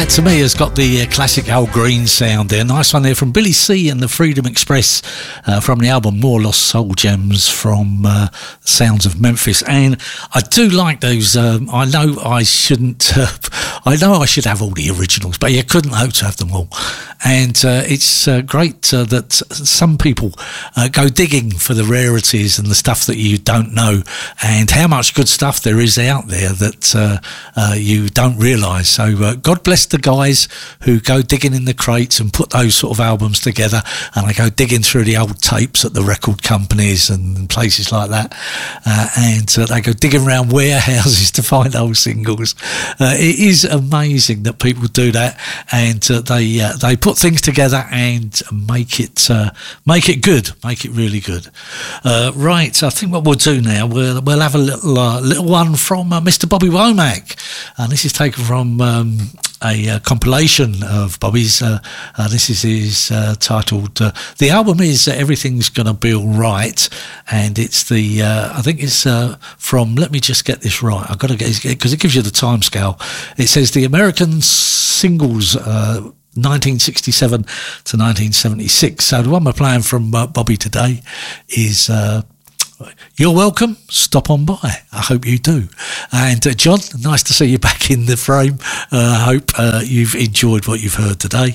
to me has got the classic Al Green sound there. Nice one there from Billy C and the Freedom Express from the album More Lost Soul Gems from Sounds of Memphis. And I do like those. I know I shouldn't. I know I should have all the originals, but you couldn't hope to have them all. And it's great that some people go digging for the rarities and the stuff that you don't know, and how much good stuff there is out there that you don't realise. So God bless the guys who go digging in the crates and put those sort of albums together, and they go digging through the old tapes at the record companies and places like that, and they go digging around warehouses to find old singles. It is amazing that people do that, and they put things together and make it good, make it really good. Right, I think what we'll do now, we'll have a little one from Mr. Bobby Womack, and this is taken from a compilation of Bobby's. This is his titled. The album is Everything's Gonna Be Alright, and it's the. I think it's from. Let me just get this right. I've got to get because it gives you the time scale. It says the American singles. 1967 to 1976. So the one we're playing from Bobby today is You're Welcome, Stop On By. I hope you do. And John, nice to see you back in the frame. I hope you've enjoyed what you've heard today.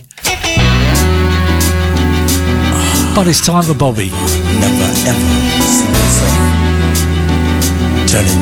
But it's time for Bobby. Never ever see myself turning